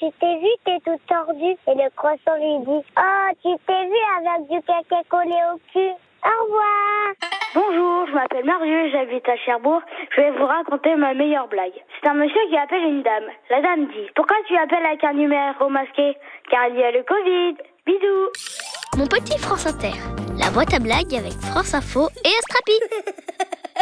tu t'es vu, t'es tout tordu. Et le croissant lui dit, oh, tu t'es vu avec du caca collé au cul. Au revoir. Bonjour, je m'appelle Marius, j'habite à Cherbourg. Je vais vous raconter ma meilleure blague. C'est un monsieur qui appelle une dame. La dame dit, pourquoi tu appelles avec un numéro masqué? Car il y a le Covid. Bisous. Mon petit France Inter, la boîte à blagues avec France Info et Astrapi.